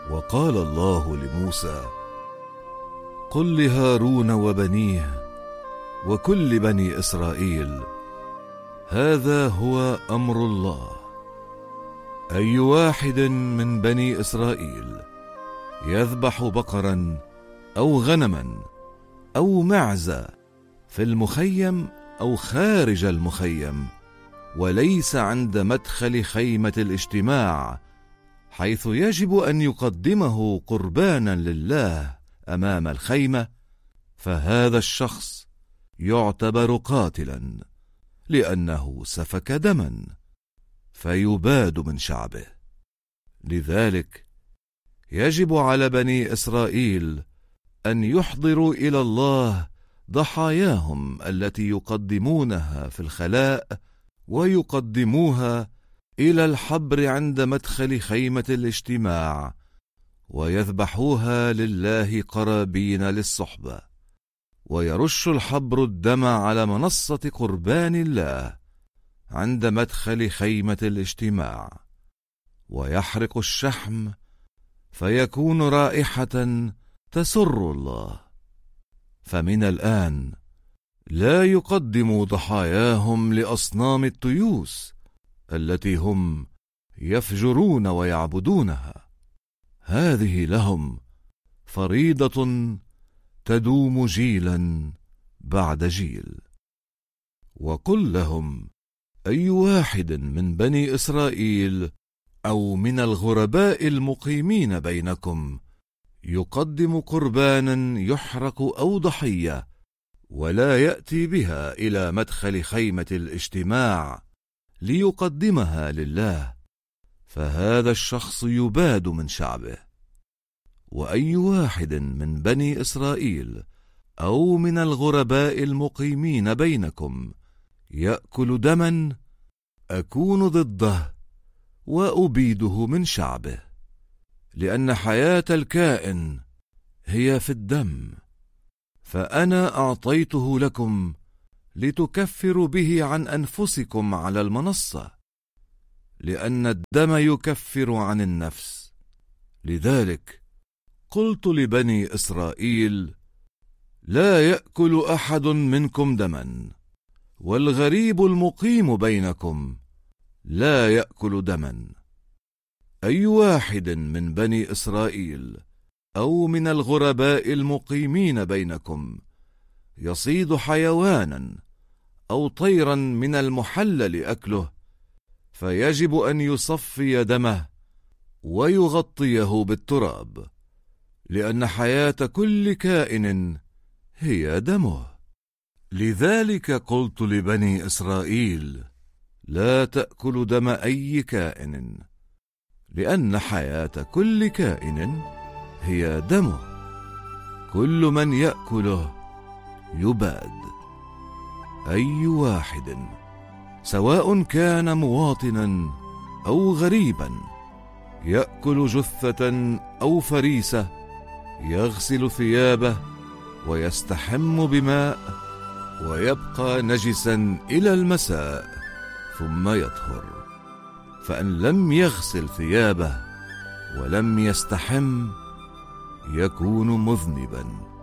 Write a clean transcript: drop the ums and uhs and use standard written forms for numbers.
وقال الله لموسى: قل لهارون وبنيه وكل بني إسرائيل: هذا هو أمر الله، أي واحد من بني إسرائيل يذبح بقرا أو غنما أو معزة في المخيم أو خارج المخيم، وليس عند مدخل خيمة الاجتماع، حيث يجب أن يقدمه قربانا لله أمام الخيمة، فهذا الشخص يعتبر قاتلا، لأنه سفك دما، فيباد من شعبه. لذلك يجب على بني إسرائيل أن يحضروا إلى الله ضحاياهم التي يقدمونها في الخلاء، ويقدموها إلى الحبر عند مدخل خيمة الاجتماع، ويذبحوها لله قرابين للصحبة، ويرش الحبر الدم على منصة قربان الله عند مدخل خيمة الاجتماع، ويحرق الشحم، فيكون رائحة تسر الله. فمن الآن لا يقدموا ضحاياهم لأصنام التيوس التي هم يفجرون ويعبدونها، هذه لهم فريضة تدوم جيلا بعد جيل. وقل لهم: أي واحد من بني إسرائيل أو من الغرباء المقيمين بينكم يقدم قربانا يحرق أو ضحية، ولا يأتي بها إلى مدخل خيمة الاجتماع ليقدمها لله، فهذا الشخص يباد من شعبه. وأي واحد من بني إسرائيل أو من الغرباء المقيمين بينكم يأكل دما، أكون ضده وأبيده من شعبه، لأن حياة الكائن هي في الدم، فأنا أعطيته لكم لتكفروا به عن أنفسكم على المنصة، لأن الدم يكفر عن النفس. لذلك قلت لبني إسرائيل: لا يأكل أحد منكم دما، والغريب المقيم بينكم لا يأكل دما. أي واحد من بني إسرائيل أو من الغرباء المقيمين بينكم يصيد حيوانا أو طيرا من المحلل أكله، فيجب أن يصفي دمه ويغطيه بالتراب، لأن حياة كل كائن هي دمه. لذلك قلت لبني إسرائيل: لا تأكل دم أي كائن، لأن حياة كل كائن هي دمه، كل من يأكله يباد. أي واحد سواء كان مواطنا أو غريبا يأكل جثة أو فريسة يغسل ثيابه ويستحم بماء ويبقى نجسا إلى المساء ثم يطهر، فإن لم يغسل ثيابه ولم يستحم يكون مذنبا.